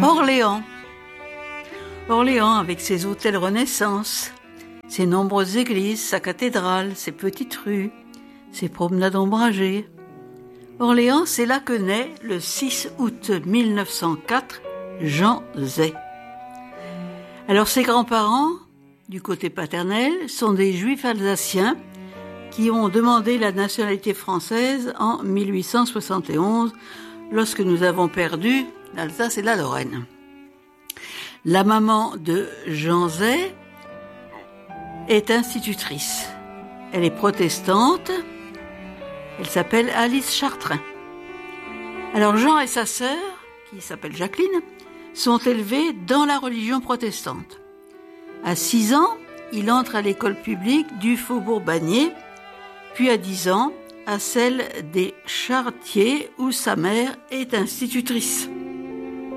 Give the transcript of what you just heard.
Orléans. Orléans avec ses hôtels Renaissance, ses nombreuses églises, sa cathédrale, ses petites rues, ses promenades ombragées. Orléans, c'est là que naît le 6 août 1904 Jean Zay. Alors ses grands-parents, du côté paternel, sont des juifs alsaciens qui ont demandé la nationalité française en 1871 lorsque nous avons perdu l'Alsace et la Lorraine. La maman de Jean Zay est institutrice. Elle est protestante. Elle s'appelle Alice Chartrain. Alors Jean et sa sœur, qui s'appelle Jacqueline, sont élevés dans la religion protestante. À 6 ans, il entre à l'école publique du Faubourg Bagné, puis à 10 ans, à celle des Charretiers où sa mère est institutrice.